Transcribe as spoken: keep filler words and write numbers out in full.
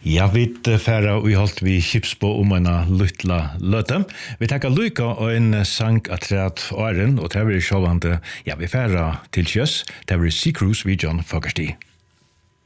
Ja, vi færa og holdt vi kipsbo om en luttla løte. Vi takker lykke og en sang atreat åren, og det er sjåvande, ja, vi færa til kjøs, det er Sea Cruise vi John Fogerty.